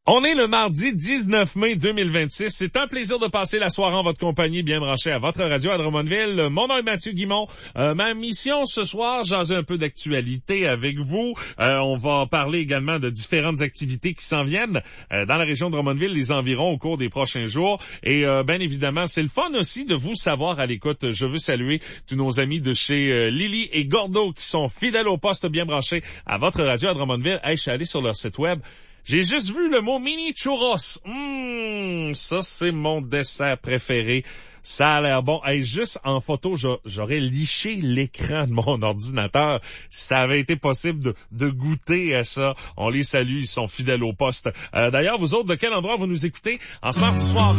On est le mardi 19 mai 2026. C'est un plaisir de passer la soirée en votre compagnie, bien branché à votre radio à Drummondville. Mon nom est Mathieu Guimont. Ma mission ce soir, jaser un peu d'actualité avec vous. On va parler également de différentes activités qui s'en viennent dans la région de Drummondville, les environs au cours des prochains jours. Et bien évidemment, c'est le fun aussi de vous savoir à l'écoute. Je veux saluer tous nos amis de chez Lily et Gordo qui sont fidèles au poste, bien branchés à votre radio à Drummondville. Hey, je suis allé sur leur site web. J'ai juste vu le mot mini churros. Ça c'est mon dessert préféré. Ça a l'air bon. Hey, juste en photo, j'aurais liché l'écran de mon ordinateur si ça avait été possible de goûter à ça. On les salue, ils sont fidèles au poste. D'ailleurs, vous autres, de quel endroit vous nous écoutez? En ce mardi soir,